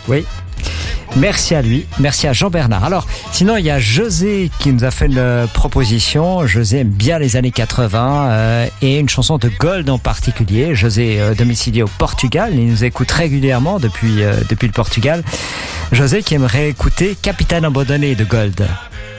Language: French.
Oui. Merci à lui, merci à Jean-Bernard. Alors, sinon, il y a José qui nous a fait une proposition. José aime bien les années 80 et une chanson de Gold en particulier. José, domicilié au Portugal, il nous écoute régulièrement depuis le Portugal. José qui aimerait écouter Capitaine Abandonné de Gold.